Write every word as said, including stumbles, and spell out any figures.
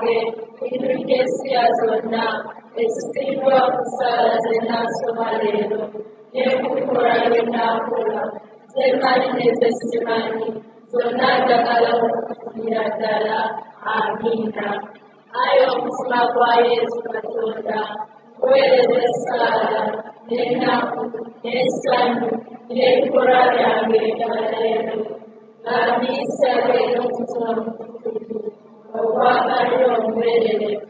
wange bintu by'ensi zonna ezisimbwa okusaala ze nnaasoma leero n'ekukola byonnaakola ze mmanyi n'eze simanyi zonna njagala okukufunira ddala. Amiina. Ayi omutima gwa Yesu Katonda weereza essaala n'ennaku n'essanyu n'ebikolwa byange ebya leero nga mbiyisa leero okutima omutukuvu okwagalira omubeerere